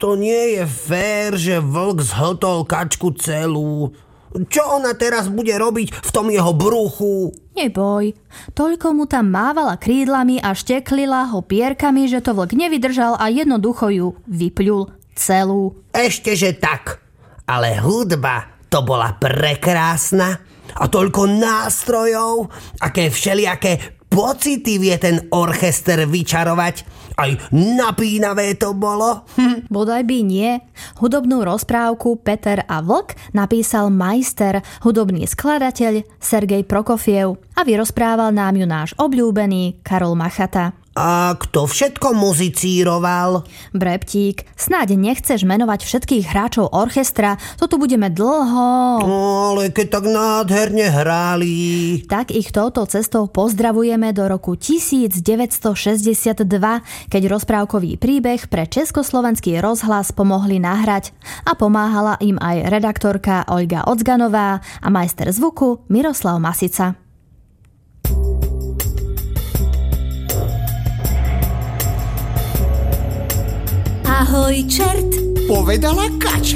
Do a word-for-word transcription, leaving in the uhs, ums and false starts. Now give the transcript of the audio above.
To nie je fér, že vlk zhltol kačku celú. Čo ona teraz bude robiť v tom jeho bruchu? Neboj, toľko mu tam mávala krídlami a šteklila ho pierkami, že to vlk nevydržal a jednoducho ju vypľul celú. Ešteže tak, ale hudba to bola prekrásna a toľko nástrojov, aké všelijaké pocity vie ten orchester vyčarovať. Aj napínavé to bolo. Hm. Bodaj by nie. Hudobnú rozprávku Peter a vlk napísal majster, hudobný skladateľ Sergej Prokofiev a vyrozprával nám ju náš obľúbený Karol Machata. A kto všetko muzicíroval? Breptík, snáď nechceš menovať všetkých hráčov orchestra, to tu budeme dlho. No, ale keď tak nádherne hráli. Tak ich touto cestou pozdravujeme do roku devätnásťstošesťdesiatdva, keď rozprávkový príbeh pre Československý rozhlas pomohli nahrať a pomáhala im aj redaktorka Olga Ocganová a majster zvuku Miroslav Masica. Ahoj, čert, povedala kača.